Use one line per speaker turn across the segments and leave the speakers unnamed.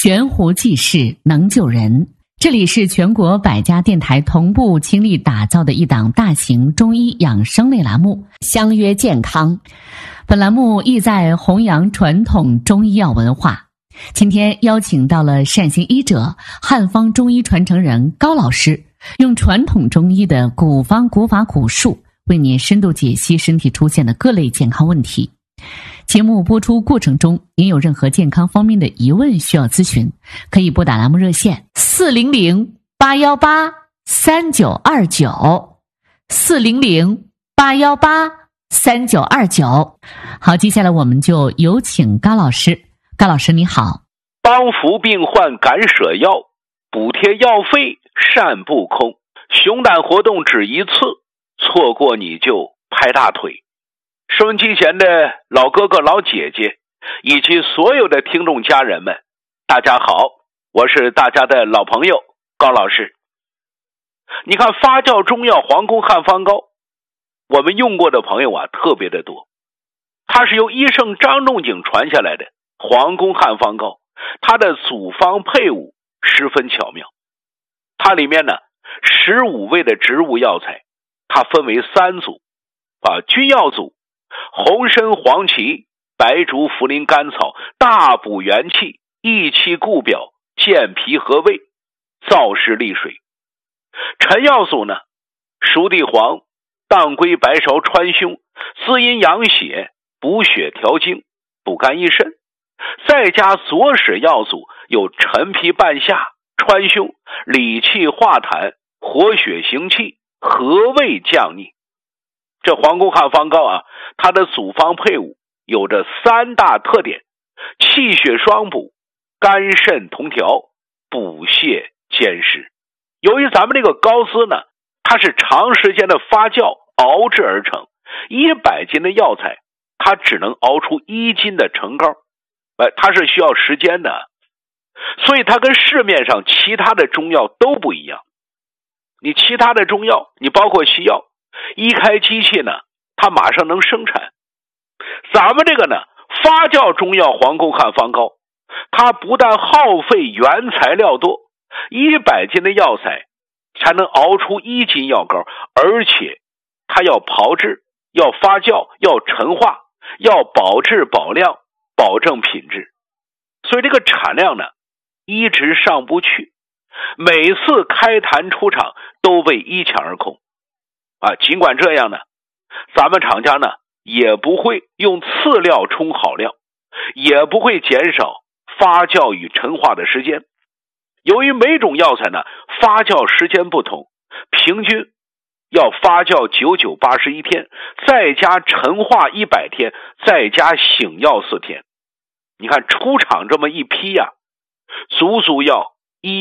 悬壶济世能救人。这里是全国100家电台同步倾力打造的一档大型中医养生类栏目，相约健康。本栏目意在弘扬传统中医药文化。今天邀请到了善行医者、汉方中医传承人高老师，用传统中医的古方、古法、古术，为您深度解析身体出现的各类健康问题。节目播出过程中，您有任何健康方面的疑问需要咨询，可以拨打栏目热线400-818-3929，400-818-3929。好，接下来我们就有请高老师。高老师你好。
帮扶病患敢舍药，补贴药费善不空。熊胆活动只一次，错过你就拍大腿。收音机前的老哥哥老姐姐以及所有的听众家人们，大家好，我是大家的老朋友高老师。你看发酵中药皇宫汉方膏，我们用过的朋友啊特别的多。它是由医圣张仲景传下来的皇宫汉方膏，它的组方配伍十分巧妙。它里面呢15味的植物药材，它分为3组君药组，红参、黄芪、白术、茯苓、甘草，大补元气，益气固表，健脾和胃，燥湿利水。陈药组呢，熟地黄、当归、白芍、川芎，滋阴养血，补血调经，补肝益肾。再加左使药组有陈皮、半夏、川芎，理气化痰，活血行气，和胃降逆。这皇宫汉方膏啊，它的组方配伍有着3大特点：气血双补，肝肾同调，补泻兼施。由于咱们这个膏丝呢，它是长时间的发酵熬制而成，100斤的药材它只能熬出1斤的成膏，它是需要时间的，所以它跟市面上其他的中药都不一样。你其他的中药，你包括西药，一开机器呢，它马上能生产。咱们这个呢，发酵中药皇宫汉方膏，它不但耗费原材料多，100斤的药材才能熬出1斤药膏，而且它要炮制，要发酵，要陈化，要保质保量，保证品质。所以这个产量呢一直上不去，每次开坛出厂都被一抢而空尽管这样呢，咱们厂家呢也不会用次料充好料，也不会减少发酵与陈化的时间。由于每种药材呢发酵时间不同，平均要发酵99、81天，再加陈化100天，再加醒药4天。你看出厂这么一批呀，足足要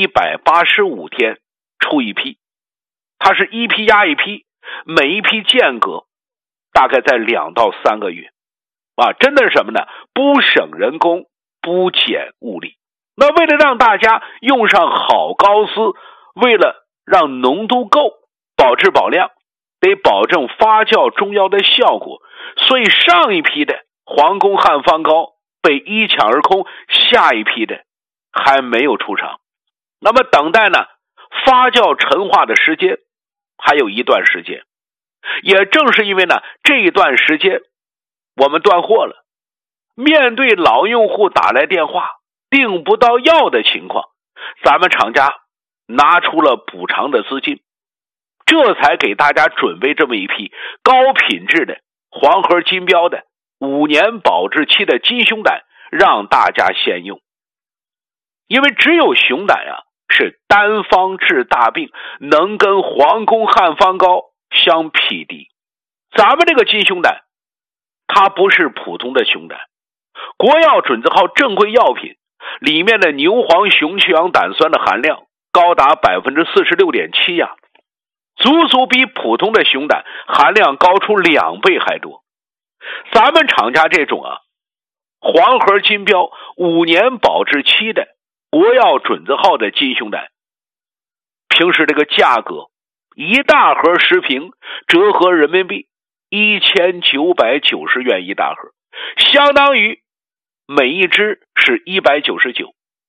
185天出一批。它是一批压一批，每一批间隔大概在2到3个月真的是什么呢？不省人工，不减物力。那为了让大家用上好膏丝，为了让浓度够，保质保量，得保证发酵中药的效果，所以上一批的皇宫汉方膏被一抢而空，下一批的还没有出厂。那么等待呢发酵陈化的时间还有一段时间。也正是因为呢这一段时间我们断货了，面对老用户打来电话订不到药的情况，咱们厂家拿出了补偿的资金，这才给大家准备这么一批高品质的黄河金标的5年保质期的金熊胆，让大家先用。因为只有熊胆是单方治大病，能跟皇宫汉方膏相匹敌。咱们这个金熊胆它不是普通的熊胆，国药准字号正规药品，里面的牛黄熊去氧胆酸的含量高达 46.7% 呀，足足比普通的熊胆含量高出2倍还多。咱们厂家这种黄河金标5年保质期的国药准字号的金熊胆，平时这个价格1大盒10瓶折合人民币1990元1大盒，相当于每一支是199。